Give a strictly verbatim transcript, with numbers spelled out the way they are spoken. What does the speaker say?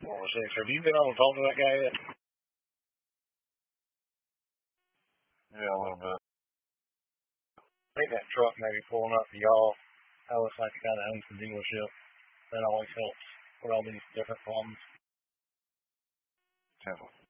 What was this? Have you been on the phone to that guy yet? Yeah, a little bit. I think that truck may be pulling up to y'all. That looks like it kind of owns the dealership. That always helps with all these different problems. Temple.